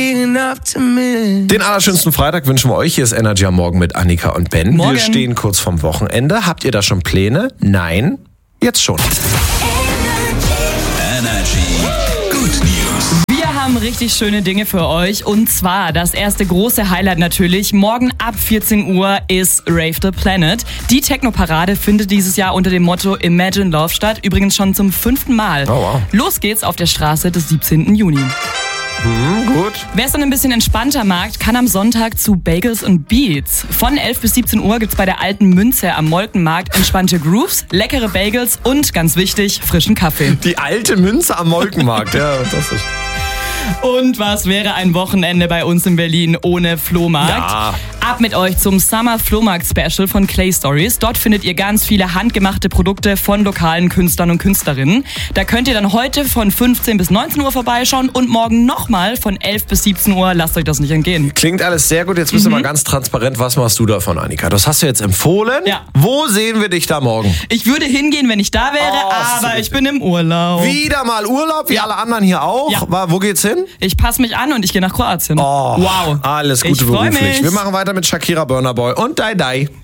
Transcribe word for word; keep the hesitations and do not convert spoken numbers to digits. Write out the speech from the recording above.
Den allerschönsten Freitag wünschen wir euch. Hier ist Energy am Morgen mit Annika und Ben. Morgen. Wir stehen kurz vorm Wochenende. Habt ihr da schon Pläne? Nein? Jetzt schon. Energy Good News. Wir haben richtig schöne Dinge für euch. Und zwar das erste große Highlight natürlich. Morgen ab vierzehn Uhr ist Rave the Planet. Die Techno-Parade findet dieses Jahr unter dem Motto Imagine Love statt. Übrigens schon zum fünften Mal. Oh, wow. Los geht's auf der Straße des siebzehnten Juni. Hm, gut. Wer es dann ein bisschen entspannter mag, kann am Sonntag zu Bagels und Beats. Von elf bis siebzehn Uhr gibt's bei der Alten Münze am Molkenmarkt entspannte Grooves, leckere Bagels und, ganz wichtig, frischen Kaffee. Die Alte Münze am Molkenmarkt. Ja, das ist... Und was wäre ein Wochenende bei uns in Berlin ohne Flohmarkt? Ja. Ab mit euch zum Summer Flohmarkt Special von Clay Stories. Dort findet ihr ganz viele handgemachte Produkte von lokalen Künstlern und Künstlerinnen. Da könnt ihr dann heute von fünfzehn bis neunzehn Uhr vorbeischauen und morgen nochmal von elf bis siebzehn Uhr. Lasst euch das nicht entgehen. Klingt alles sehr gut. Jetzt bist Mhm. du mal ganz transparent. Was machst du davon, Annika? Das hast du jetzt empfohlen. Ja. Wo sehen wir dich da morgen? Ich würde hingehen, wenn ich da wäre, Oh, das ist aber so ich bin im Urlaub. Wieder mal Urlaub, wie Ja. alle anderen hier auch. Ja. Wa- Wo geht's hin? Ich passe mich an und ich gehe nach Kroatien. Oh, wow. Alles Gute Ich freu beruflich. mich. Wir machen weiter mit Shakira, Burna Boy und Dai Dai.